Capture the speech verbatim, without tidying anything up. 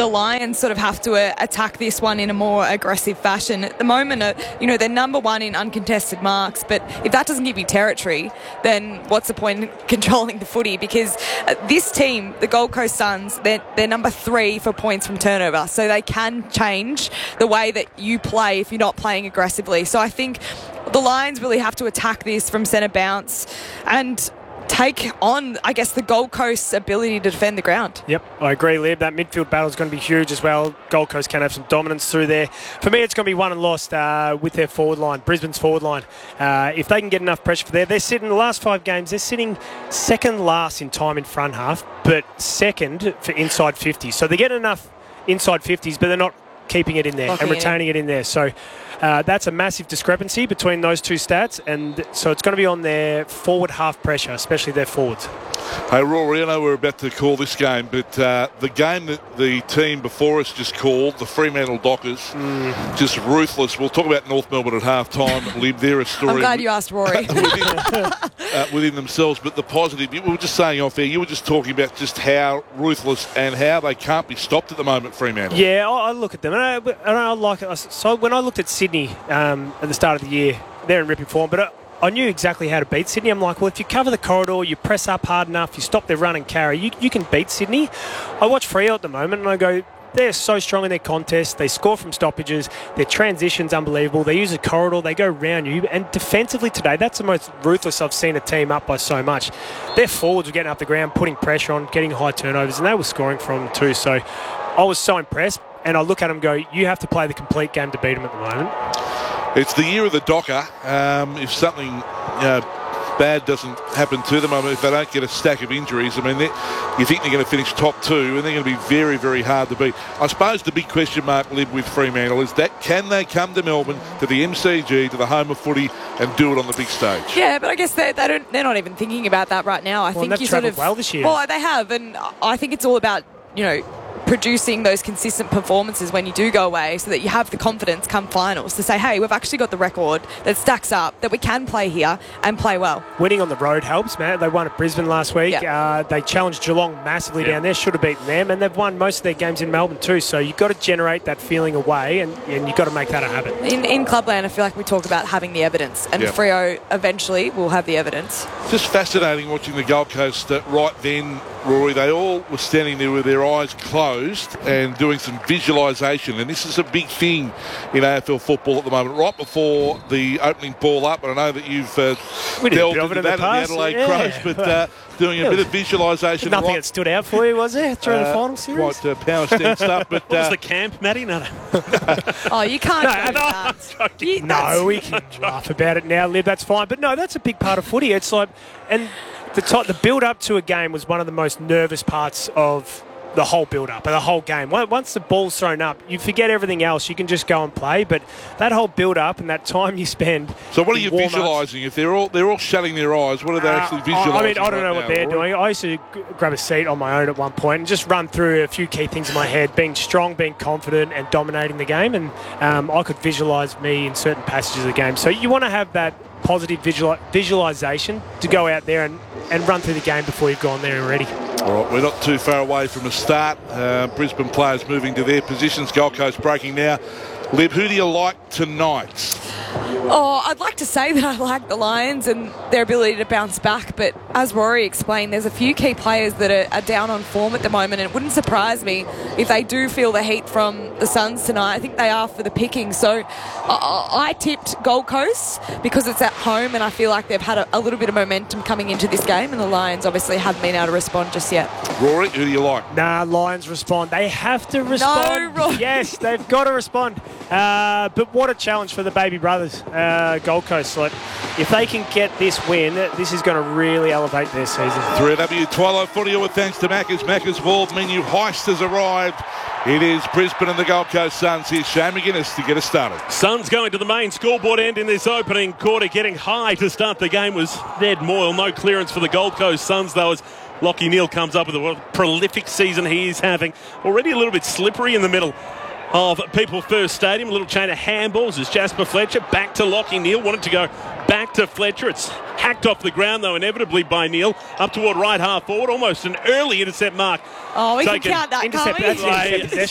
the Lions sort of have to uh, attack this one in a more aggressive fashion. At the moment, uh, you know, they're number one in uncontested marks, but if that doesn't give you territory, then what's the point in controlling the footy? Because uh, this team, the Gold Coast Suns, they're, they're number three for points from turnover, so they can change the way that you play if you're not playing aggressively. So I think the Lions really have to attack this from centre bounce and take on, I guess, the Gold Coast's ability to defend the ground. Yep, I agree, Lib. That midfield battle is going to be huge as well. Gold Coast can have some dominance through there. For me, it's going to be won and lost uh, with their forward line, Brisbane's forward line. Uh, if they can get enough pressure for there, they're sitting, the last five games, they're sitting second last in time in front half, but second for inside fifties. So they're getting enough inside fifties, but they're not keeping it in there Locking and retaining it in. it in there. So uh, that's a massive discrepancy between those two stats, and so it's going to be on their forward half pressure, especially their forwards. Hey, Rory, I know we're about to call this game, but uh, the game that the team before us just called, the Fremantle Dockers, mm. just ruthless. We'll talk about North Melbourne at half-time. Liv, they're a story. I'm glad you asked Rory. within, uh, within themselves, but the positive, we were just saying off air, you were just talking about just how ruthless and how they can't be stopped at the moment, Fremantle. Yeah, I, I look at them, and I, and I like it. So when I looked at Sydney um, at the start of the year, they're in ripping form, but I, I knew exactly how to beat Sydney. I'm like, well, if you cover the corridor, you press up hard enough, you stop their run and carry, you, you can beat Sydney. I watch Freo at the moment and I go, they're so strong in their contest. They score from stoppages. Their transition's unbelievable. They use a corridor. They go round you. And defensively today, that's the most ruthless I've seen a team up by so much. Their forwards were getting up the ground, putting pressure on, getting high turnovers, and they were scoring from them too. So I was so impressed. And I look at them and go, you have to play the complete game to beat them at the moment. It's the year of the Docker. Um, if something you know, bad doesn't happen to them, I mean, if they don't get a stack of injuries, I mean, you think they're going to finish top two, and they're going to be very, very hard to beat. I suppose the big question mark, Lib, with Fremantle is that can they come to Melbourne, to the M C G, to the home of footy, and do it on the big stage? Yeah, but I guess they, they don't, they're not even thinking about that right now. I well, think they've you sort of well this year. Well, they have, and I think it's all about, you know, producing those consistent performances when you do go away, so that you have the confidence come finals to say, hey, we've actually got the record that stacks up, that we can play here and play well. Winning on the road helps, man. They won at Brisbane last week. Yeah. Uh, they challenged Geelong massively yeah. down there, should have beaten them, and they've won most of their games in Melbourne too, so you've got to generate that feeling away, and, and you've got to make that a habit. In, in Clubland, I feel like we talk about having the evidence, and yeah. Freo eventually will have the evidence. Just fascinating watching the Gold Coast uh, right then, Rory. They all were standing there with their eyes closed and doing some visualisation, and this is a big thing in A F L football at the moment. Right before the opening ball up, and I know that you've uh, delved into that at the Adelaide yeah. Crows, but uh, doing a bit of visualisation. Nothing right, that stood out for you, was there, through uh, the final series? Quite uh, power stand stuff. But, what uh, was the camp, Matty? No, no. Oh, you can't no, go no, that. You, no, we can laugh about it now, Lib, that's fine. But no, that's a big part of footy. It's like, and the, t- the build-up to a game was one of the most nervous parts of the whole build-up and the whole game. Once the ball's thrown up, you forget everything else. You can just go and play. But that whole build-up and that time you spend. So what are you visualising? If they're all they're all shutting their eyes, what are they uh, actually visualising? I mean, I don't right know what they're or? doing. I used to g- grab a seat on my own at one point and just run through a few key things in my head, being strong, being confident, and dominating the game. And um, I could visualise me in certain passages of the game. So you want to have that positive visual visualisation to go out there and, and run through the game before you've gone there already. All right, we're not too far away from a start. Uh, Brisbane players moving to their positions. Gold Coast breaking now. Lib, who do you like tonight? Oh, I'd like to say that I like the Lions and their ability to bounce back, but as Rory explained, there's a few key players that are, are down on form at the moment, and it wouldn't surprise me if they do feel the heat from the Suns tonight. I think they are for the picking. So I, I tipped Gold Coast because it's at home, and I feel like they've had a, a little bit of momentum coming into this game, and the Lions obviously haven't been able to respond just yet. Rory, who do you like? Nah, Lions respond. They have to respond. No, Rory. Yes, they've got to respond. Uh, but what a challenge for the baby brothers, uh, Gold Coast. Like, if they can get this win, this is going to really elevate their season. three W Twilight Footy with thanks to Macca's. Macca's World Menu Heist has arrived. It is Brisbane and the Gold Coast Suns. Here's Shane McGuinness to get us started. Suns going to the main scoreboard end in this opening quarter. Getting high to start the game was Ned Moyle. No clearance for the Gold Coast Suns, though, as Lachie Neale comes up with a prolific season he is having. Already a little bit slippery in the middle of People First Stadium. A little chain of handballs as Jasper Fletcher back to Lachie Neale. Wanted to go back to Fletcher. It's hacked off the ground, though, inevitably by Neale. Up toward right half forward. Almost an early intercept mark. Oh, we Taken. can count that, Intercept, can't we? that's intercept